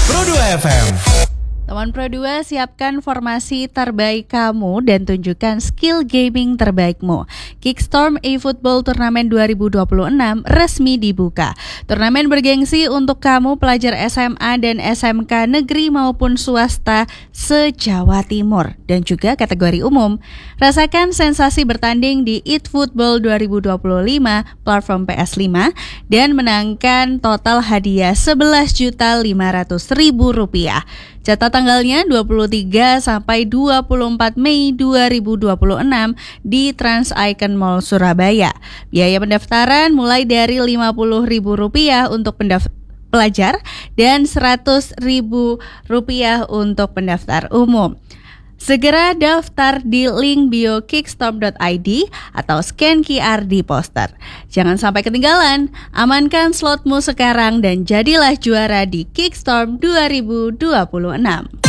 Pro2 FM. Teman Pro2, siapkan formasi terbaik kamu dan tunjukkan skill gaming terbaikmu. Kickstorm eFootball Turnamen 2026 resmi dibuka. Turnamen bergengsi untuk kamu pelajar SMA dan SMK negeri maupun swasta se-Jawa Timur dan juga kategori umum. Rasakan sensasi bertanding di eFootball 2025 platform PS5 dan menangkan total hadiah Rp11.500.000. Catat tanggalnya 23 sampai 24 Mei 2026 di Trans Icon Mall Surabaya. Biaya pendaftaran mulai dari Rp50.000 untuk pelajar dan Rp100.000 untuk pendaftar umum. Segera daftar di link bio kickstorm.id atau scan QR di poster. Jangan sampai ketinggalan, amankan slotmu sekarang dan jadilah juara di Kickstorm 2026.